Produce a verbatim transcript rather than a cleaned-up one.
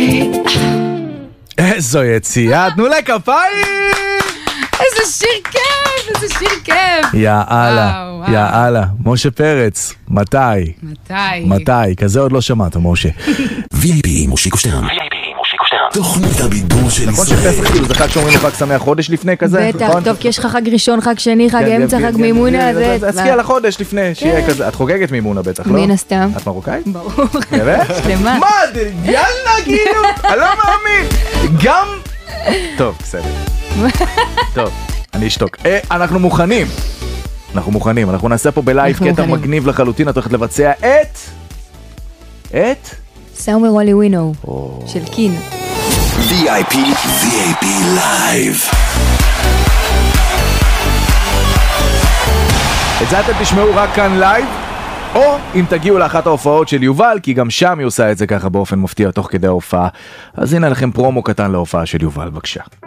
איזו יציאה, תנו לה כפיים! איזה שיר כיף, איזה שיר כיף. יאללה, יאללה. משה פרץ, מתי? מתי? מתי? כזה עוד לא שמעת, משה. וי איי פי מושיקו שטרן. וי איי פי מושיקו שטרן. תוכנית הבידור של ישראל. נכון שפסח כאילו זה חג שאומרים לו חג שמח חודש לפני כזה? בטח, טוב, כי יש לך חג ראשון, חג שני, חג אמצע, חג מימונה. אז תזכי על החודש לפני, שיהיה כזה. את חוגגת מימונה בטח, לא? מן הסתם. את מרוקאית? ברור. באמת? שלמה. מה? יאללה, כאילו, אני לא מאמין. גם... טוב, בסדר. טוב, אני אשתוק. אנחנו מוכנים. אנחנו מוכנים. אנחנו נעשה פה בלייב קטע מגניב לחלוטין. את הולכת לבצע את... את? סאומר וולי ווינו. של קין. וי איי פי, וי איי פי לייב. את זה אתם תשמעו רק כאן לייב, או אם תגיעו לאחת ההופעות של יובל, כי גם שם היא עושה את זה ככה באופן מפתיע תוך כדי ההופעה. אז הנה לכם פרומו קטן להופעה של יובל, בבקשה.